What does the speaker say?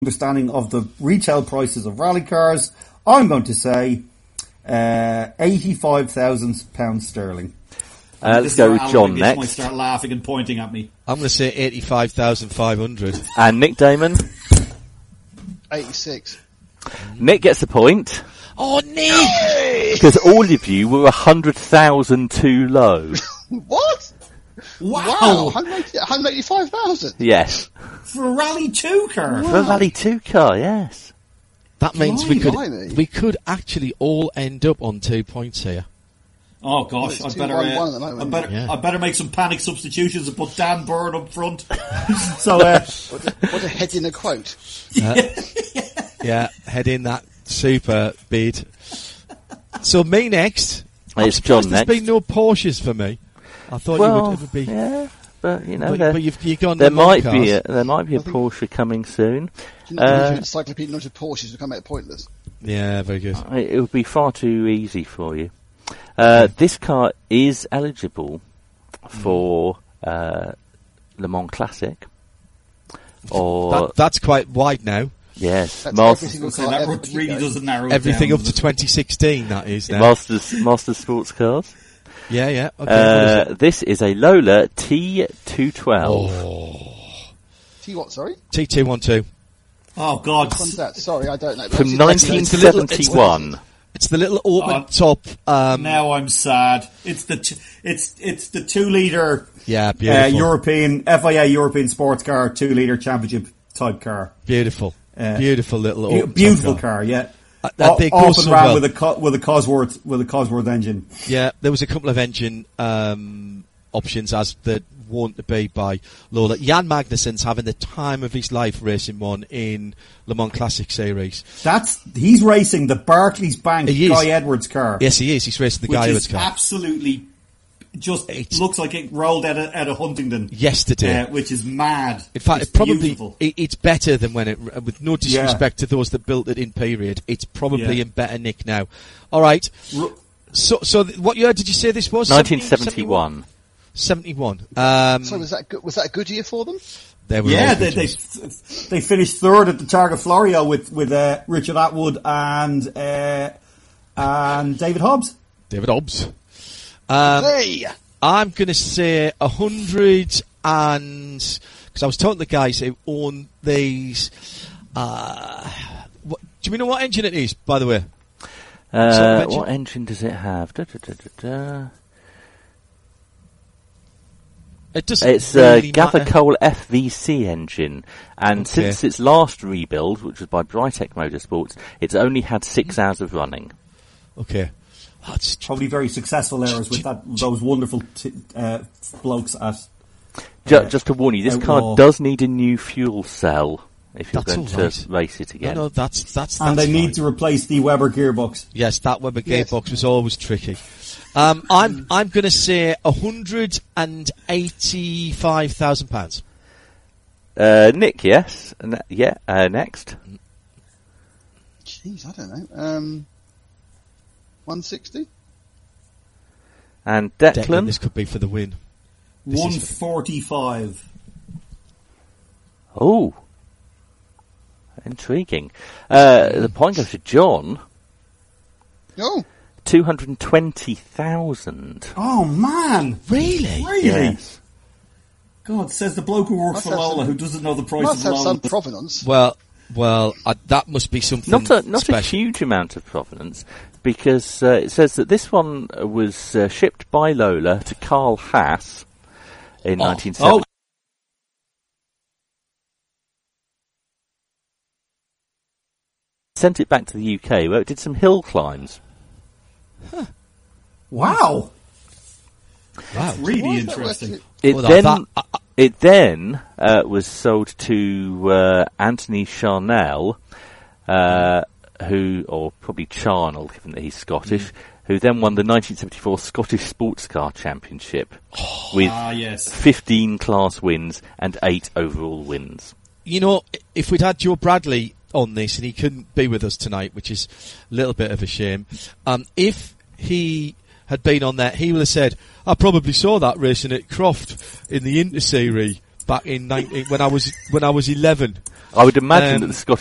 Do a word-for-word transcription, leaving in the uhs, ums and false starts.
understanding of the retail prices of rally cars, I'm going to say uh, eighty-five thousand pounds sterling. Uh, let's go with John next. Might start laughing and pointing at me. I'm going to say eighty-five thousand five hundred. And Nick Damon? eighty-six. Nick gets a point. Oh, Nick! Because all of you were one hundred thousand too low. What? Wow! Wow, one hundred eighty-five thousand? Yes. For a Rally two car? For a Rally two car, yes. That means we could Blimey. we could actually all end up on two points here. Oh gosh, Well, I it's better, two one one uh, at the moment, I better, yeah. I better make some panic substitutions and put Dan Byrne up front. so, uh, What a, what a head in a quote. Uh, yeah, head in that super bid. So me next. It's John There's next. been no Porsches for me. I thought well, you would, it would be. yeah, but you know, But, there, but you've, you've gone there Le Mans might cars. be a, there might be a I think- Porsche coming soon. Do you know, Uh, uh, encyclopedia knowledge of Porsches become out pointless. Yeah, very good. It, it would be far too easy for you. Uh, this car is eligible for uh, Le Mans Classic. Or That, that's quite wide now. yes, That's Masters, every single so car that ever. really doesn't narrow it Everything down, up to does it? twenty sixteen, that is now. Masters, Masters Sports Cars. Yeah, yeah. Okay, what is Uh, this is a Lola T two twelve. Oh. T what, sorry? T two twelve. Oh God! Which one's that? Sorry, I don't know. From Obviously, nineteen it's a little- seventy-one. It's the little open Oh. top. Um, Now I'm sad. It's the t- it's it's the two liter yeah, Uh, beautiful. European F I A European sports car, two litre championship type car. beautiful. Uh, beautiful little Be- open beautiful top car, yeah. Uh, that O- they go off so and ran well. with a co- with a Cosworth with a Cosworth engine. Yeah, there was a couple of engine um, options as that want to be by Lola. Jan Magnussen's having the time of his life racing one in Le Mans Classic Series. That's he's racing the Barclays Bank He is. Guy Edwards car. Yes, he is. He's racing the which Guy is Edwards car absolutely just It's- looks like it rolled out of, out of Huntingdon yesterday. uh, which is mad. In fact, It's it probably beautiful. it, it's better than when it. With no disrespect to those that built it in period, it's probably Yeah. in better nick now. All right. Ru- So, so th- what year did you say this was? nineteen seventy-one. seventy-one. Um, So was that good, was that a good year for them? they were Yeah, all they, good they years. they finished third at the Targa Florio with with uh, Richard Atwood and uh, and David Hobbs. David Hobbs. Um, Hey! I'm going to say a hundred and because I was talking to the guys who own these. Uh, what, do we know what engine it is? By the way, Uh, Sort of engine? what engine does it have? Da, da, da, da, da. it doesn't. It's a really Gather matter. Cole F V C engine, and Okay. since its last rebuild, which was by Brightech Motorsports, it's only had six hours of running. Okay, that's Probably very successful errors with that those wonderful t- uh, blokes at. Ju- Uh, just to warn you, this outlaw. car does need a new fuel cell if you're That's going all to right. race it no, again. no, that's that's. And that's they need fine. to replace the Weber gearbox. Yes, that Weber Yes. gearbox was always tricky. Um, I'm I'm going to say a hundred and eighty-five thousand pounds. Uh, Nick, yes. Ne- yeah, uh, next. Jeez, I don't know. Um, one sixty? And Declan, Declan. this could be for the win. This one is- forty-five. Oh. Intriguing. Uh, the point goes to John. Oh, two hundred twenty thousand. Oh man, Really? really? Yes. God, says the bloke who works Must for have Lola some- who doesn't know the price must of have Lola. some provenance. Well, well, uh, that must be something Not a not a special. huge amount of provenance, because uh, it says that this one uh, was uh, shipped by Lola to Carl Haas in Oh. nineteen seventy. Oh. Sent it back to the U K where it did some hill climbs. Wow. Wow. Really Why is that interesting. worth It Well, then that- uh, uh, it then uh, was sold to uh, Anthony Charnel, uh, who or probably Charnel, given that he's Scottish, Mm. who then won the nineteen seventy-four Scottish Sports Car Championship with Ah, yes. fifteen class wins and eight overall wins. You know, if we'd had Joe Bradley on this and he couldn't be with us tonight, which is a little bit of a shame, um, if he had been on that, he would have said, I probably saw that racing at Croft in the Interseries back in nineteen when I was when I was eleven. I would imagine Um, that the Scottish